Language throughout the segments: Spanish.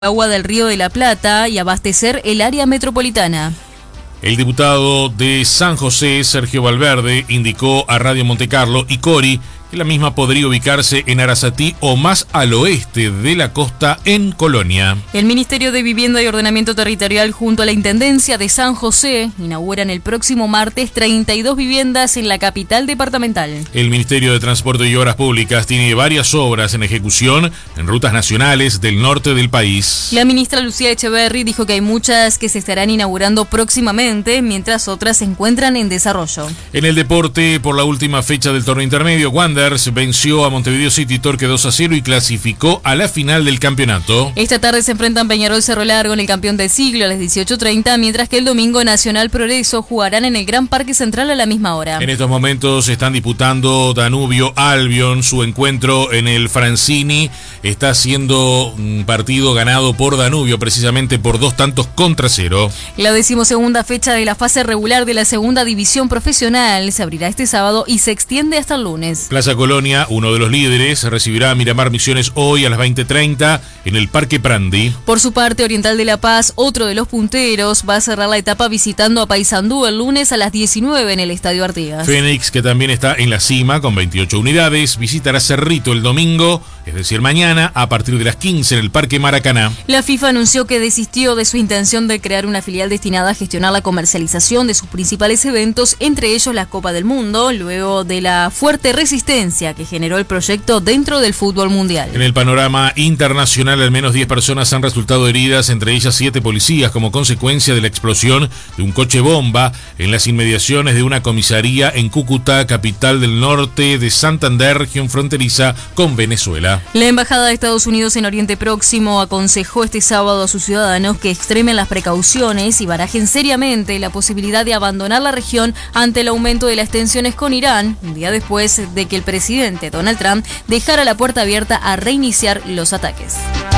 agua del Río de la Plata y abastecer el área metropolitana. El diputado de San José, Sergio Valverde, indicó a Radio Montecarlo y Cori que la misma podría ubicarse en Arasatí o más al oeste de la costa en Colonia. El Ministerio de Vivienda y Ordenamiento Territorial junto a la Intendencia de San José inauguran el próximo martes 32 viviendas en la capital departamental. El Ministerio de Transporte y Obras Públicas tiene varias obras en ejecución en rutas nacionales del norte del país. La ministra Lucía Echeverri dijo que hay muchas que se estarán inaugurando próximamente, mientras otras se encuentran en desarrollo. En el deporte, por la última fecha del torneo intermedio, Wanderers venció a Montevideo City Torque 2-0 y clasificó a la final del campeonato. Esta tarde se enfrentan Peñarol Cerro Largo en el campeón del siglo a las 18:30, mientras que el domingo Nacional Progreso jugarán en el Gran Parque Central a la misma hora. En estos momentos están disputando Danubio Albion su encuentro en el Francini. Está siendo un partido ganado por Danubio, precisamente por 2-0. La 12ª fecha de la fase regular de la segunda división profesional se abrirá este sábado y se extiende hasta el lunes. Plaza Colonia, uno de los líderes, recibirá a Miramar Misiones hoy a las 20:30 en el Parque Prandi. Por su parte, Oriental de La Paz, otro de los punteros, va a cerrar la etapa visitando a Paysandú el lunes a las 19 en el Estadio Artigas. Fénix, que también está en la cima con 28 unidades, visitará Cerrito el domingo, es decir, mañana, a partir de las 15 en el Parque Maracaná. La FIFA anunció que desistió de su intención de crear una filial destinada a gestionar la comercialización de sus principales eventos, entre ellos la Copa del Mundo, luego de la fuerte resistencia que generó el proyecto dentro del fútbol mundial. En el panorama internacional, al menos 10 personas han resultado heridas, entre ellas 7 policías, como consecuencia de la explosión de un coche bomba en las inmediaciones de una comisaría en Cúcuta, capital del norte de Santander, región fronteriza con Venezuela. La Embajada de Estados Unidos en Oriente Próximo aconsejó este sábado a sus ciudadanos que extremen las precauciones y barajen seriamente la posibilidad de abandonar la región ante el aumento de las tensiones con Irán, un día después de que el presidente Donald Trump dejara la puerta abierta a reiniciar los ataques.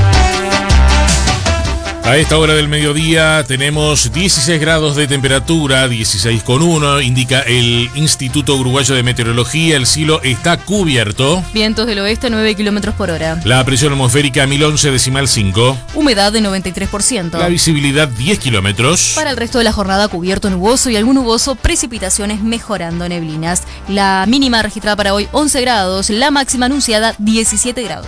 A esta hora del mediodía tenemos 16 grados de temperatura, 16,1, indica el Instituto Uruguayo de Meteorología. El cielo está cubierto. Vientos del oeste 9 kilómetros por hora. La presión atmosférica 1011,5. Humedad de 93%. La visibilidad 10 kilómetros. Para el resto de la jornada cubierto nuboso y algún nuboso, precipitaciones mejorando neblinas. La mínima registrada para hoy 11 grados, la máxima anunciada 17 grados.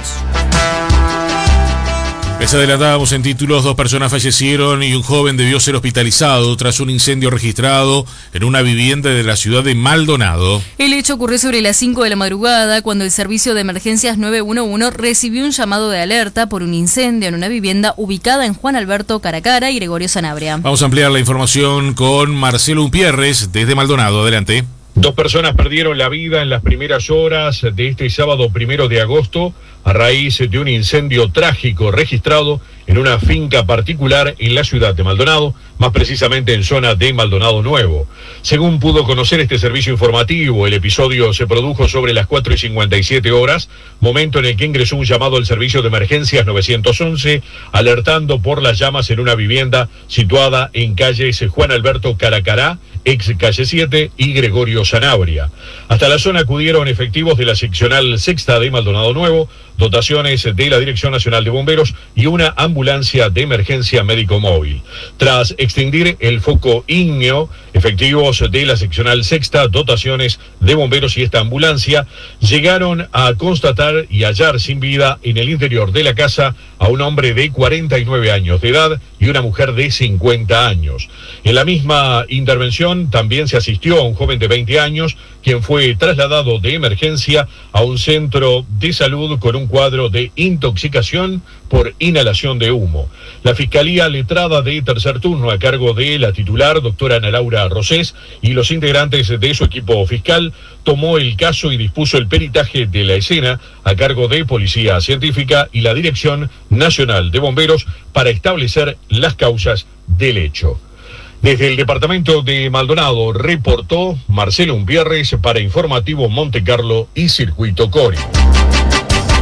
Les adelantábamos en títulos, 2 personas fallecieron y un joven debió ser hospitalizado tras un incendio registrado en una vivienda de la ciudad de Maldonado. El hecho ocurrió sobre las 5 de la madrugada cuando el servicio de emergencias 911 recibió un llamado de alerta por un incendio en una vivienda ubicada en Juan Alberto Caracara y Gregorio Sanabria. Vamos a ampliar la información con Marcelo Umpierres desde Maldonado. Adelante. 2 personas perdieron la vida en las primeras horas de este sábado 1 de agosto a raíz de un incendio trágico registrado en una finca particular en la ciudad de Maldonado, más precisamente en zona de Maldonado Nuevo. Según pudo conocer este servicio informativo, el episodio se produjo sobre las 4:57 horas, momento en el que ingresó un llamado al servicio de emergencias 911, alertando por las llamas en una vivienda situada en calles Juan Alberto Caracará, ex calle 7 y Gregorio Sanabria. Hasta la zona acudieron efectivos de la seccional sexta de Maldonado Nuevo, dotaciones de la Dirección Nacional de Bomberos y una ambulancia de emergencia médico móvil. Tras extinguir el foco ígneo, efectivos de la seccional sexta, dotaciones de bomberos y esta ambulancia llegaron a constatar y hallar sin vida en el interior de la casa a un hombre de 49 años de edad y una mujer de 50 años. En la misma intervención también se asistió a un joven de 20 años, quien fue trasladado de emergencia a un centro de salud con un cuadro de intoxicación por inhalación de humo. La Fiscalía Letrada de Tercer Turno, a cargo de la titular, doctora Ana Laura Rosés, y los integrantes de su equipo fiscal, tomó el caso y dispuso el peritaje de la escena a cargo de Policía Científica y la Dirección Nacional de Bomberos para establecer las causas del hecho. Desde el departamento de Maldonado reportó Marcelo Umpierres para Informativo Montecarlo y Circuito Cori.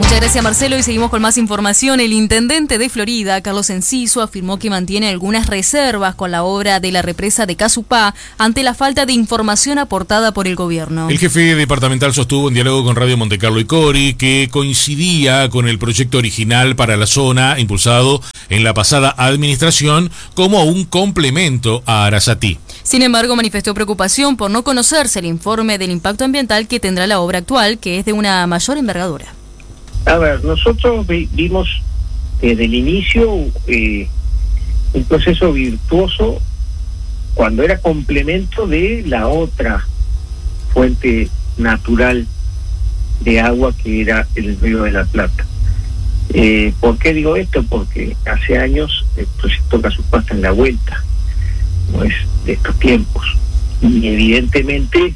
Muchas gracias, Marcelo, y seguimos con más información. El intendente de Florida, Carlos Enciso, afirmó que mantiene algunas reservas con la obra de la represa de Casupá ante la falta de información aportada por el gobierno. El jefe departamental sostuvo en diálogo con Radio Montecarlo y Cori que coincidía con el proyecto original para la zona impulsado en la pasada administración como un complemento a Arasatí. Sin embargo, manifestó preocupación por no conocerse el informe del impacto ambiental que tendrá la obra actual, que es de una mayor envergadura. A ver, nosotros vimos desde el inicio un proceso virtuoso cuando era complemento de la otra fuente natural de agua que era el Río de la Plata. ¿Por qué digo esto? Porque hace años el proyecto Casupá está en la vuelta, no es de estos tiempos, y evidentemente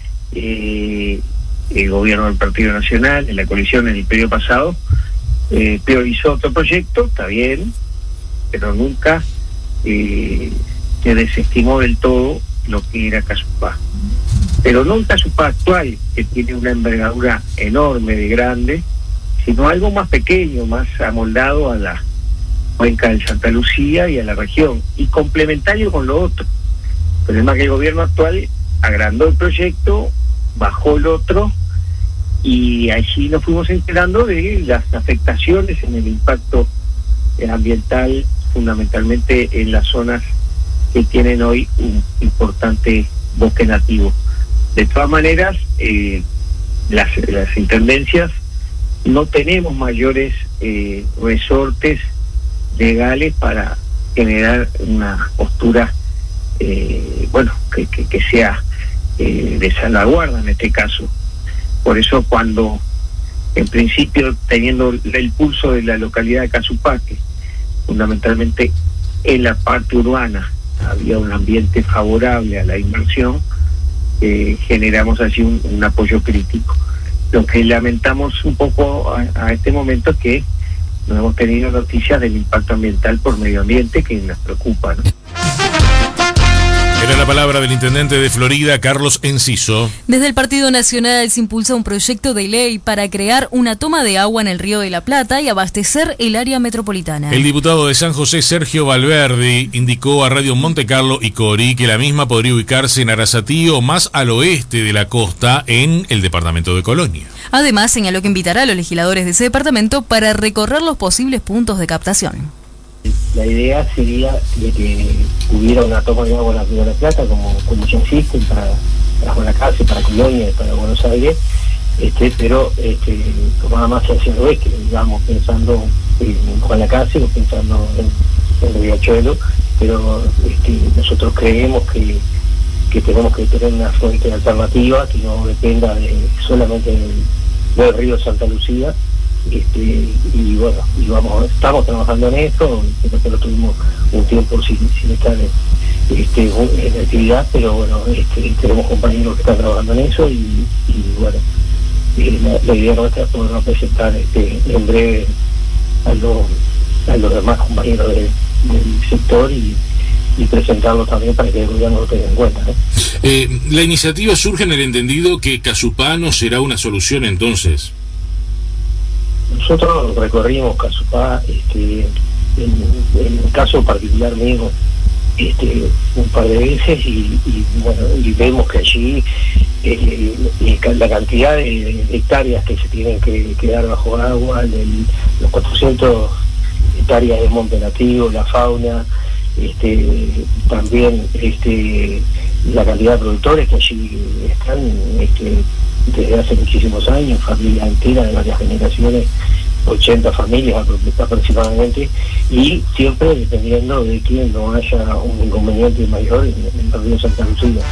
el gobierno del Partido Nacional, en la coalición en el periodo pasado, priorizó otro proyecto, está bien, pero nunca se desestimó del todo lo que era Casupá. Pero no un Casupá actual, que tiene una envergadura enorme de grande, sino algo más pequeño, más amoldado a la cuenca de Santa Lucía y a la región, y complementario con lo otro. El problema es que el gobierno actual agrandó el proyecto, bajó el otro, y allí nos fuimos enterando de las afectaciones en el impacto ambiental, fundamentalmente en las zonas que tienen hoy un importante bosque nativo. De todas maneras, las intendencias no tenemos mayores resortes legales para generar una postura que sea de salvaguarda en este caso. Por eso, cuando en principio, teniendo el pulso de la localidad de Casupá, que fundamentalmente en la parte urbana había un ambiente favorable a la inversión, generamos así un apoyo crítico. Lo que lamentamos un poco a este momento es que no hemos tenido noticias del impacto ambiental por medio ambiente, que nos preocupa, ¿no? Era la palabra del intendente de Florida, Carlos Enciso. Desde el Partido Nacional se impulsa un proyecto de ley para crear una toma de agua en el Río de la Plata y abastecer el área metropolitana. El diputado de San José, Sergio Valverde, indicó a Radio Montecarlo y Cori que la misma podría ubicarse en Arasatí o más al oeste de la costa, en el departamento de Colonia. Además, señaló que invitará a los legisladores de ese departamento para recorrer los posibles puntos de captación. La idea sería de que hubiera una toma de agua en la Río de la Plata, como ya existe para Guanacaste, para Colonia y para Buenos Aires, pero tomada más hacia el oeste, digamos, pensando en Guanacaste o pensando en Riachuelo, pero nosotros creemos que tenemos que tener una fuente alternativa que no dependa solamente del río Santa Lucía. Estamos trabajando en esto, nosotros tuvimos un tiempo sin estar en actividad, pero bueno, tenemos compañeros que están trabajando en eso la idea nuestra es poder presentar en breve a los demás compañeros del sector y presentarlo también para que el gobierno lo tenga en cuenta, ¿no? La iniciativa surge en el entendido que Casupá no será una solución entonces. Nosotros recorrimos Casupá, en el caso particular mío, un par de veces y vemos que allí la cantidad de hectáreas que se tienen que quedar bajo agua, los 400 hectáreas de monte nativo, la fauna, también la cantidad de productores que allí están desde hace muchísimos años, familias enteras de varias generaciones, 80 familias aproximadamente, y siempre dependiendo de que no haya un inconveniente mayor en el río Santa Lucía.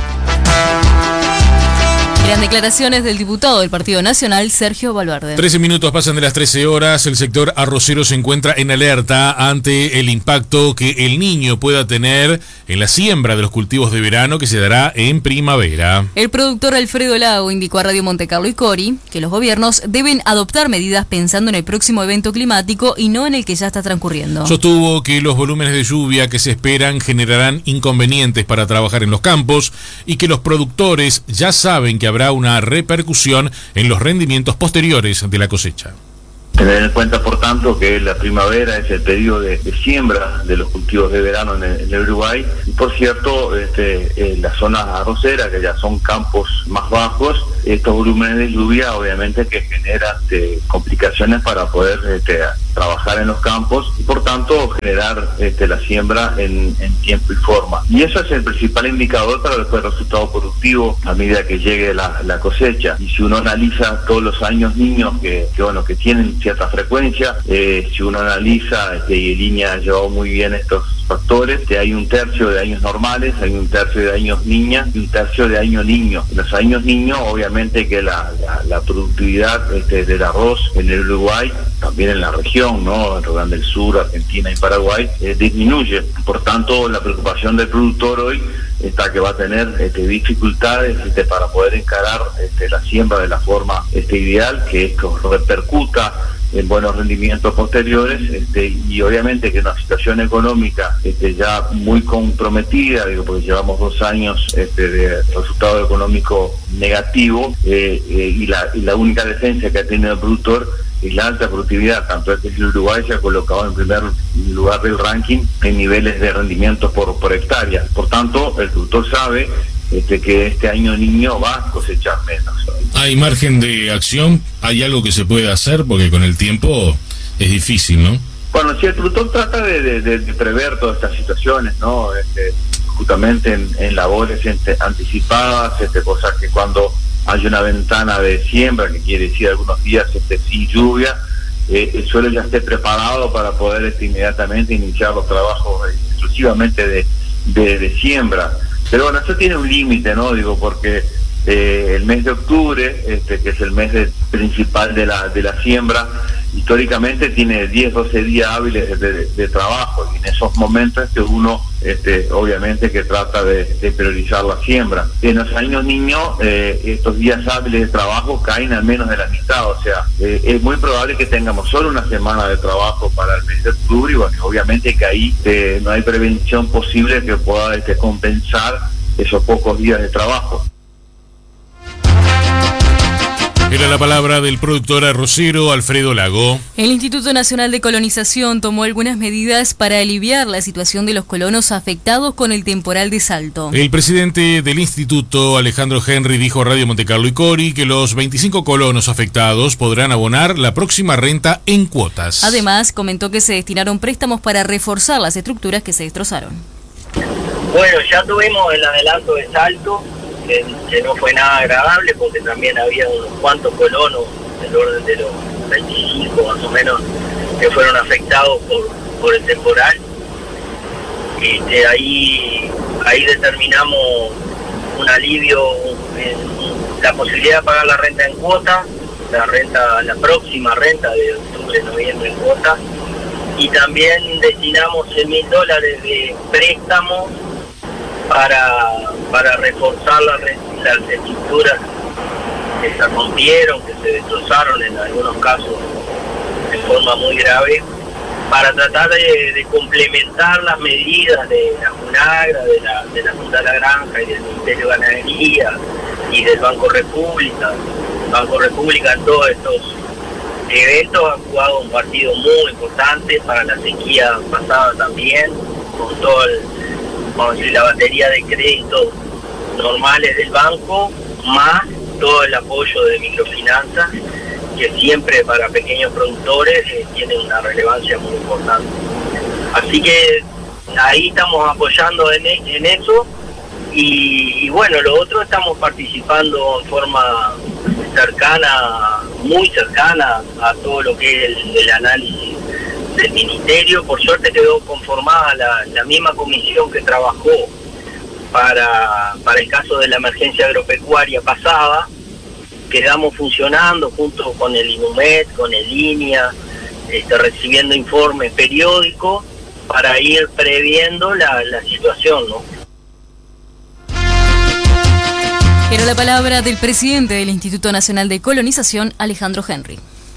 Eran declaraciones del diputado del Partido Nacional, Sergio Valverde. 13 minutos pasan de las 13 horas. El sector arrocero se encuentra en alerta ante el impacto que el Niño pueda tener en la siembra de los cultivos de verano que se dará en primavera. El productor Alfredo Lago indicó a Radio Montecarlo y Cori que los gobiernos deben adoptar medidas pensando en el próximo evento climático y no en el que ya está transcurriendo. Sostuvo que los volúmenes de lluvia que se esperan generarán inconvenientes para trabajar en los campos y que los productores ya saben que habrá una repercusión en los rendimientos posteriores de la cosecha. Tener en cuenta, por tanto, que la primavera es el periodo de siembra de los cultivos de verano en el Uruguay. Y por cierto, las zonas arroceras, que ya son campos más bajos, estos volúmenes de lluvia obviamente que generan complicaciones para poder trabajar en los campos y por tanto generar la siembra en tiempo y forma. Y eso es el principal indicador para después el resultado productivo a medida que llegue la cosecha. Y si uno analiza todos los años niños que tienen cierta frecuencia, si uno analiza y Línea ha llevado muy bien estos factores, que hay un tercio de años normales, hay un tercio de años niñas y un tercio de año niño. En los años niños, obviamente que la productividad del arroz en el Uruguay, también en la región, ¿no? En Rio Grande del Sur, Argentina y Paraguay, disminuye. Por tanto, la preocupación del productor hoy está que va a tener dificultades para poder encarar la siembra de la forma ideal, que esto repercuta en buenos rendimientos posteriores, y obviamente que una situación económica ya muy comprometida, porque llevamos 2 años de resultado económico negativo, y la única defensa que ha tenido el productor es la alta productividad. Tanto es que el Uruguay se ha colocado en primer lugar del ranking en niveles de rendimientos por hectárea. Por tanto, el productor sabe que este año niño va a cosechar menos. ¿Hay margen de acción? ¿Hay algo que se puede hacer? Porque con el tiempo es difícil, ¿no? Bueno, si el productor trata de prever todas estas situaciones, ¿no? Justamente en labores anticipadas, cosas que cuando hay una ventana de siembra, que quiere decir algunos días sin lluvia, el suelo ya esté preparado para poder inmediatamente iniciar los trabajos exclusivamente de siembra. Pero bueno, eso tiene un límite, ¿no? Porque el mes de octubre, que es el mes principal de la siembra, históricamente tiene 10-12 días hábiles de trabajo, y en esos momentos uno obviamente que trata de priorizar la siembra. En los años niños, estos días hábiles de trabajo caen al menos de la mitad, o sea, es muy probable que tengamos solo una semana de trabajo para el mes de octubre, y bueno, obviamente que ahí no hay prevención posible que pueda compensar esos pocos días de trabajo. Era la palabra del productor arrocero Alfredo Lago. El Instituto Nacional de Colonización tomó algunas medidas para aliviar la situación de los colonos afectados con el temporal de Salto. El presidente del instituto, Alejandro Henry, dijo a Radio Montecarlo y Cori que los 25 colonos afectados podrán abonar la próxima renta en cuotas. Además, comentó que se destinaron préstamos para reforzar las estructuras que se destrozaron. Bueno, ya tuvimos el adelanto de Salto, que no fue nada agradable, porque también había unos cuantos colonos del orden de los 25 más o menos que fueron afectados por el temporal. Ahí determinamos un alivio en la posibilidad de pagar la renta en cuota, la próxima renta de octubre, noviembre en cuota, y también destinamos $100.000 de préstamos para reforzar las estructuras que se rompieron, que se destrozaron en algunos casos de forma muy grave, para tratar de complementar las medidas de la FUNAGRA, de la Junta de la Granja y del Ministerio de Ganadería y del Banco República. Banco República en todos estos eventos ha jugado un partido muy importante para la sequía pasada también, con todo la batería de créditos normales del banco, más todo el apoyo de microfinanzas, que siempre para pequeños productores tiene una relevancia muy importante. Así que ahí estamos apoyando en eso, y bueno, lo otro estamos participando en forma cercana, muy cercana a todo lo que es el análisis del ministerio. Por suerte quedó conformada la misma comisión que trabajó para el caso de la emergencia agropecuaria pasada. Quedamos funcionando junto con el INUMED, con el INIA, recibiendo informes periódicos para ir previendo la situación, ¿no? Era la palabra del presidente del Instituto Nacional de Colonización, Alejandro Henry.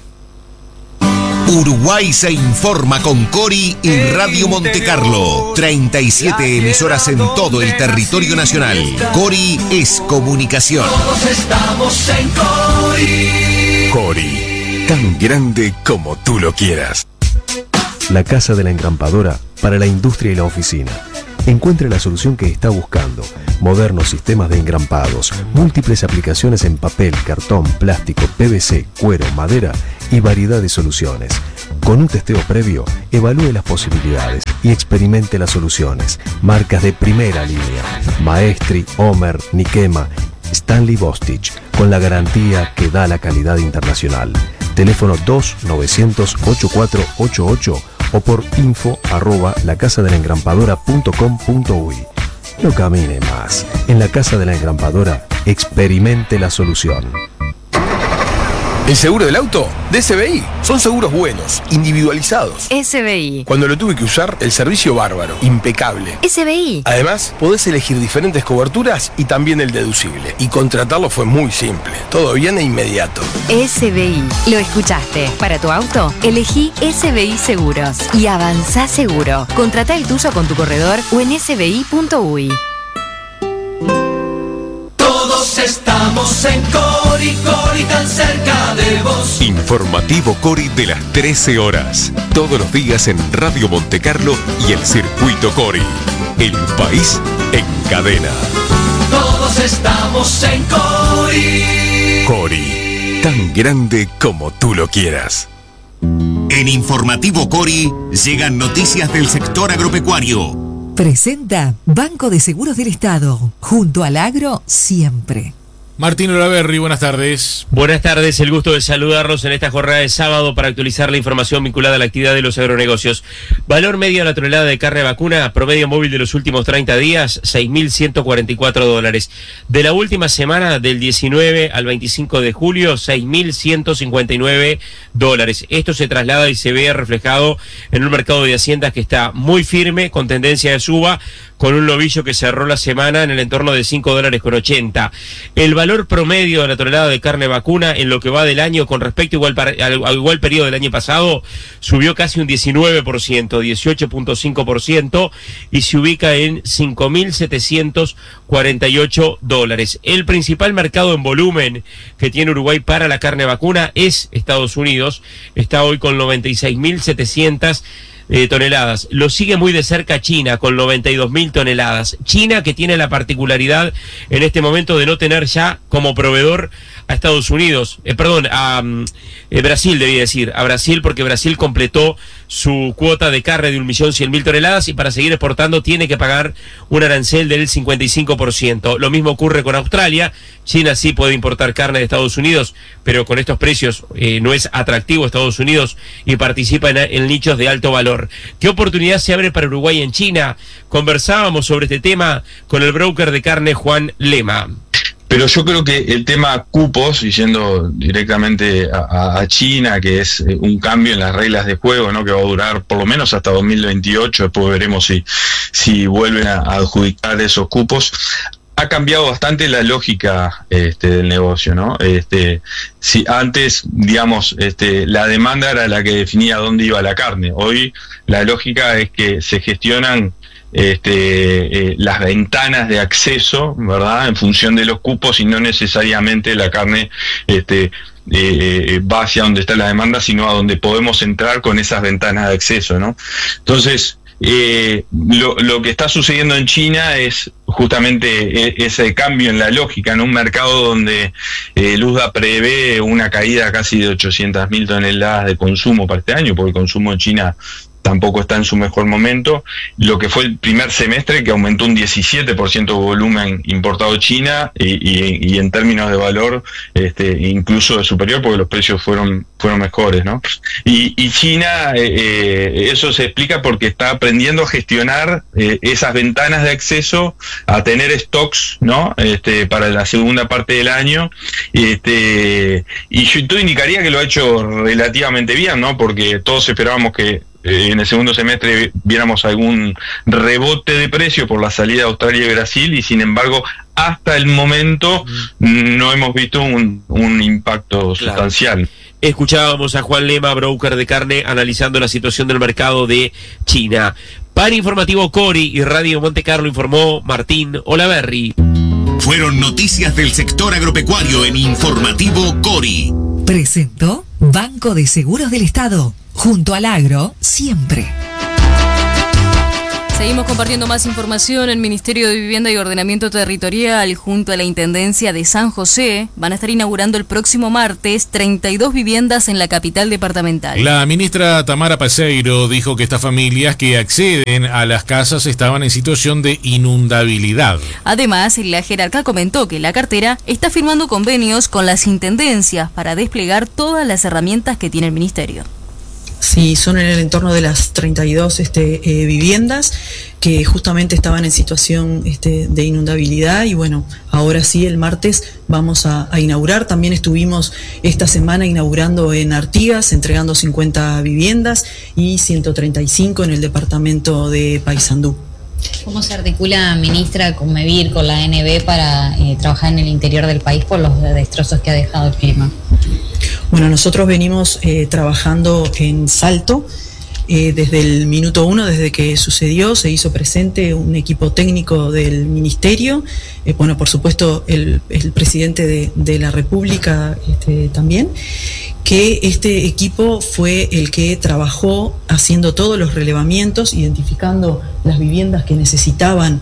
Uruguay se informa con Cori y Radio Montecarlo. 37 emisoras en todo el territorio nacional. Cori es comunicación. Todos estamos en Cori. Cori tan grande como tú lo quieras. La Casa de la Engrampadora para la industria y la oficina. Encuentre la solución que está buscando. Modernos sistemas de engrampados, múltiples aplicaciones en papel, cartón, plástico, PVC, cuero, madera y variedad de soluciones. Con un testeo previo, evalúe las posibilidades y experimente las soluciones. Marcas de primera línea: Maestri, Homer, Nikema, Stanley Bostich, con la garantía que da la calidad internacional. Teléfono 2-900-8488 o por info@lacasadelengrampadora.com.uy. No camine más. En la Casa de la Engrampadora, experimente la solución. ¿El seguro del auto? De SBI. Son seguros buenos, individualizados. SBI. Cuando lo tuve que usar, el servicio bárbaro, impecable. SBI. Además, podés elegir diferentes coberturas y también el deducible. Y contratarlo fue muy simple. Todo bien e inmediato. SBI. Lo escuchaste. Para tu auto, elegí SBI Seguros. Y avanzá seguro. Contratá el tuyo con tu corredor o en sbi.uy. Todos estamos en Cori, Cori, tan cerca de vos. Informativo Cori de las 13 horas. Todos los días en Radio Montecarlo y el Circuito Cori. El país en cadena. Todos estamos en Cori. Cori, tan grande como tú lo quieras. En Informativo Cori llegan noticias del sector agropecuario. Presenta Banco de Seguros del Estado, junto al agro siempre. Martín Olaverri, buenas tardes. Buenas tardes, el gusto de saludarlos en esta jornada de sábado para actualizar la información vinculada a la actividad de los agronegocios. Valor medio de la tonelada de carne vacuna, promedio móvil de los últimos 30 días, $6.144. De la última semana, del 19 al 25 de julio, $6.159. Esto se traslada y se ve reflejado en un mercado de haciendas que está muy firme, con tendencia de suba, con un novillo que cerró la semana en el entorno de $5.80. El valor promedio de la tonelada de carne vacuna en lo que va del año con respecto al igual periodo del año pasado subió casi un 19%, 18.5%, y se ubica en $5.748. El principal mercado en volumen que tiene Uruguay para la carne vacuna es Estados Unidos. Está hoy con 96.700 toneladas. Lo sigue muy de cerca China con 92.000 toneladas. China, que tiene la particularidad en este momento de no tener ya como proveedor a Estados Unidos, a Brasil, debía decir, a Brasil, porque Brasil completó su cuota de carne de 1.100.000 toneladas y para seguir exportando tiene que pagar un arancel del 55%. Lo mismo ocurre con Australia. China sí puede importar carne de Estados Unidos, pero con estos precios no es atractivo Estados Unidos y participa en nichos de alto valor. ¿Qué oportunidad se abre para Uruguay en China? Conversábamos sobre este tema con el broker de carne Juan Lema. Pero yo creo que el tema cupos, y yendo directamente a China, que es un cambio en las reglas de juego, ¿no?, que va a durar por lo menos hasta 2028, después veremos si vuelven a adjudicar esos cupos, ha cambiado bastante la lógica del negocio, ¿no? Si antes, digamos, la demanda era la que definía dónde iba la carne. Hoy la lógica es que se gestionan las ventanas de acceso, ¿verdad?, en función de los cupos, y no necesariamente la carne va hacia donde está la demanda, sino a donde podemos entrar con esas ventanas de acceso, ¿no? Entonces, lo que está sucediendo en China es justamente ese cambio en la lógica, en un mercado donde el USDA prevé una caída casi de 800.000 toneladas de consumo para este año, porque el consumo en China tampoco está en su mejor momento. Lo que fue el primer semestre, que aumentó un 17% de volumen importado China, y en términos de valor incluso es superior, porque los precios fueron mejores, ¿no? Y China, eso se explica porque está aprendiendo a gestionar esas ventanas de acceso, a tener stocks, ¿no?, para la segunda parte del año, y todo indicaría que lo ha hecho relativamente bien, ¿no?, porque todos esperábamos que en el segundo semestre viéramos algún rebote de precio por la salida de Australia y Brasil, y sin embargo hasta el momento no hemos visto un impacto sustancial. Escuchábamos a Juan Lema, broker de carne, analizando la situación del mercado de China. Para Informativo Cori y Radio Montecarlo informó Martín Olaverri. Fueron noticias del sector agropecuario en Informativo Cori. Presentó Banco de Seguros del Estado. Junto al agro, siempre. Seguimos compartiendo más información. El Ministerio de Vivienda y Ordenamiento Territorial junto a la Intendencia de San José van a estar inaugurando el próximo martes 32 viviendas en la capital departamental. La ministra Tamara Paseiro dijo que estas familias que acceden a las casas estaban en situación de inundabilidad. Además, la jerarca comentó que la cartera está firmando convenios con las intendencias para desplegar todas las herramientas que tiene el ministerio. Sí, son en el entorno de las 32 viviendas que justamente estaban en situación de inundabilidad y bueno, ahora sí el martes vamos a inaugurar. También estuvimos esta semana inaugurando en Artigas, entregando 50 viviendas y 135 en el departamento de Paysandú. ¿Cómo se articula, ministra, con MEVIR, con la ANB para trabajar en el interior del país por los destrozos que ha dejado el clima? Bueno, nosotros venimos trabajando en Salto desde el minuto 1, desde que sucedió, se hizo presente un equipo técnico del ministerio, bueno, por supuesto el presidente de la República también, que este equipo fue el que trabajó haciendo todos los relevamientos, identificando las viviendas que necesitaban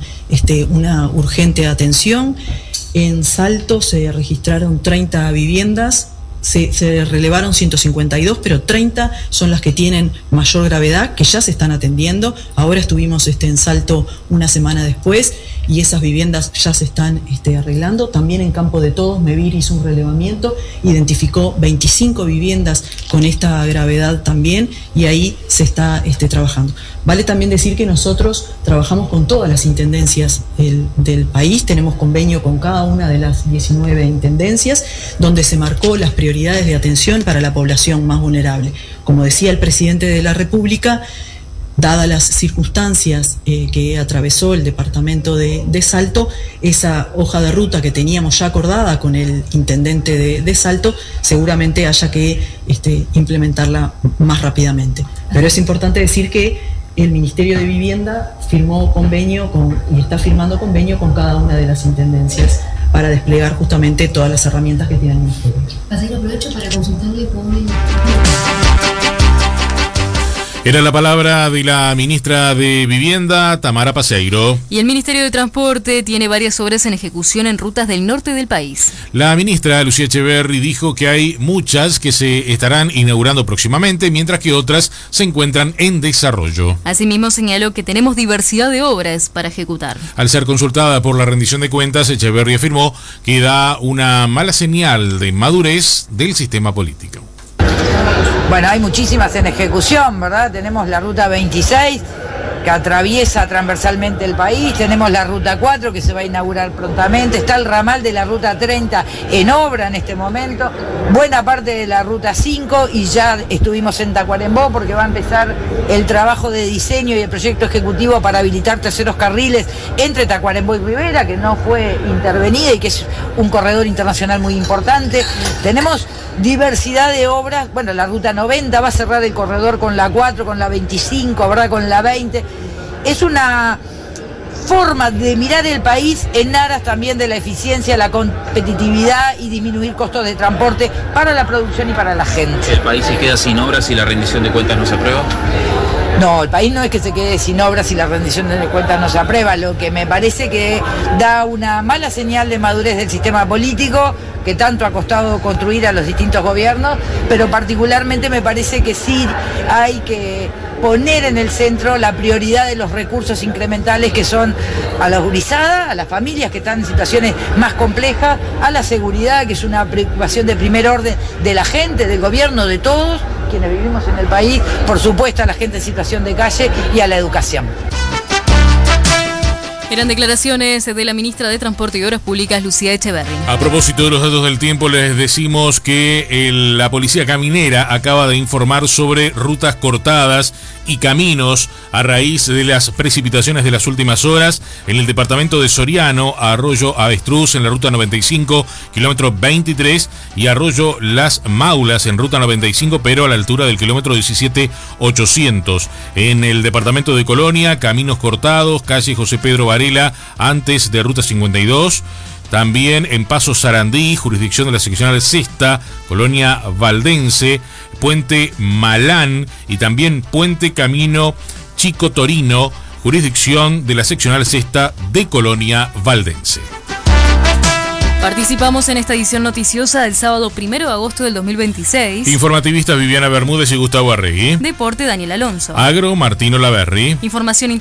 una urgente atención. En Salto se registraron 30 viviendas, se relevaron 152, pero 30 son las que tienen mayor gravedad, que ya se están atendiendo. Ahora estuvimos en Salto una semana después y esas viviendas ya se están arreglando. También en Campo de Todos, MEVIR hizo un relevamiento, identificó 25 viviendas con esta gravedad también y ahí se está trabajando. Vale también decir que nosotros trabajamos con todas las intendencias del país, tenemos convenio con cada una de las 19 intendencias, donde se marcó las prioridades de atención para la población más vulnerable. Como decía el presidente de la República, dadas las circunstancias que atravesó el departamento de Salto, esa hoja de ruta que teníamos ya acordada con el intendente de Salto, seguramente haya que implementarla más rápidamente. Pero es importante decir que el Ministerio de Vivienda firmó convenio y está firmando convenio con cada una de las intendencias para desplegar justamente todas las herramientas que tiene el Ministerio. Paseiro, aprovecho para consultarle con... Era la palabra de la ministra de Vivienda, Tamara Paseiro. Y el Ministerio de Transporte tiene varias obras en ejecución en rutas del norte del país. La ministra Lucía Echeverri dijo que hay muchas que se estarán inaugurando próximamente, mientras que otras se encuentran en desarrollo. Asimismo señaló que tenemos diversidad de obras para ejecutar. Al ser consultada por la rendición de cuentas, Echeverri afirmó que da una mala señal de madurez del sistema político. Bueno, hay muchísimas en ejecución, ¿verdad? Tenemos la ruta 26 que atraviesa transversalmente el país, tenemos la ruta 4 que se va a inaugurar prontamente, está el ramal de la ruta 30 en obra en este momento, buena parte de la ruta 5 y ya estuvimos en Tacuarembó porque va a empezar el trabajo de diseño y el proyecto ejecutivo para habilitar terceros carriles entre Tacuarembó y Rivera, que no fue intervenida y que es un corredor internacional muy importante. Tenemos diversidad de obras, bueno, la ruta 90 va a cerrar el corredor con la 4, con la 25, ¿verdad? Con la 20. Es una forma de mirar el país en aras también de la eficiencia, la competitividad y disminuir costos de transporte para la producción y para la gente. ¿El país se queda sin obras si la rendición de cuentas no se aprueba? No, el país no es que se quede sin obras si la rendición de cuentas no se aprueba, lo que me parece que da una mala señal de madurez del sistema político que tanto ha costado construir a los distintos gobiernos, pero particularmente me parece que sí hay que poner en el centro la prioridad de los recursos incrementales que son a la gurizada, a las familias que están en situaciones más complejas, a la seguridad, que es una preocupación de primer orden de la gente, del gobierno, de todos quienes vivimos en el país, por supuesto a la gente en situación de calle y a la educación. Eran declaraciones de la ministra de Transporte y Obras Públicas, Lucía Echeverri. A propósito de los datos del tiempo, les decimos que la policía caminera acaba de informar sobre rutas cortadas y caminos a raíz de las precipitaciones de las últimas horas en el departamento de Soriano, Arroyo Avestruz en la ruta 95, kilómetro 23, y Arroyo Las Maulas en ruta 95, pero a la altura del kilómetro 17,800. En el departamento de Colonia, caminos cortados, calle José Pedro Varela, antes de ruta 52, También en Paso Sarandí, jurisdicción de la seccional Sexta, Colonia Valdense, Puente Malán y también Puente Camino Chico Torino, jurisdicción de la seccional Sexta de Colonia Valdense. Participamos en esta edición noticiosa del sábado 1 de agosto del 2026. Informativistas Viviana Bermúdez y Gustavo Arregui. Deporte Daniel Alonso. Agro Martino Laverri. Información